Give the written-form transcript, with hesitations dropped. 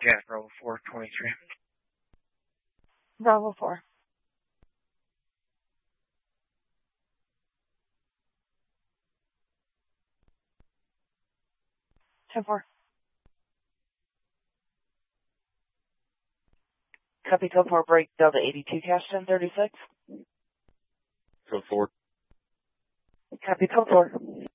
Jazz Bravo 423. Bravo 4. Ten 4. Copy code 4, break Delta 82, cash 1036. Code 4. Copy code 4.